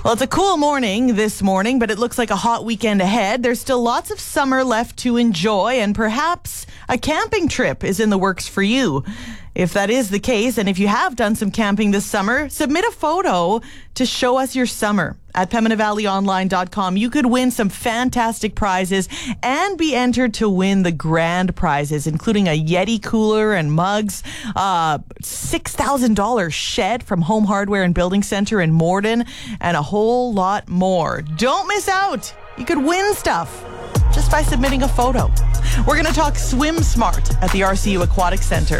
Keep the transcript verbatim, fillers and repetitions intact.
Well, it's a cool morning this morning, but it looks like a hot weekend ahead. There's still lots of summer left to enjoy, and perhaps a camping trip is in the works for you. If that is the case, and if you have done some camping this summer, submit a photo to show us your summer at Pembina Valley Online dot com. You could win some fantastic prizes and be entered to win the grand prizes, including a Yeti cooler and mugs, uh, six thousand dollars shed from Home Hardware and Building Center in Morden, and a whole lot more. Don't miss out. You could win stuff just by submitting a photo. We're going to talk Swim Smart at the R C U Aquatic Center.